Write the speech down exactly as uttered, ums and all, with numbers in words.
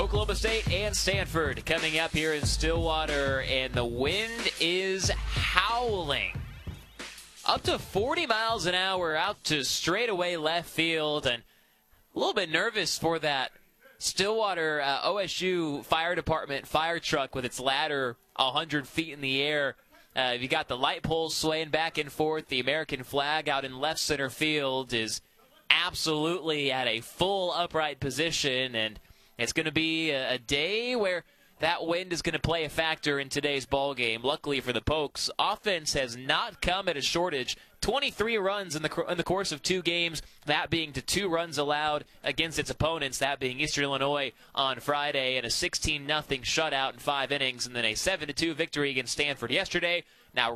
Oklahoma State and Stanford coming up here in Stillwater, and the wind is howling. Up to forty miles an hour out to straightaway left field, and a little bit nervous for that Stillwater uh, O S U Fire Department fire truck with its ladder one hundred feet in the air. Uh, you got the light poles swaying back and forth. The American flag out in left center field is absolutely at a full upright position, and it's going to be a, a day where that wind is going to play a factor in today's ball game. Luckily for the Pokes, offense has not come at a shortage. twenty-three runs in the in the course of two games, that being to two runs allowed against its opponents, that being Eastern Illinois on Friday, and a sixteen nothing shutout in five innings, and then a seven to two victory against Stanford yesterday.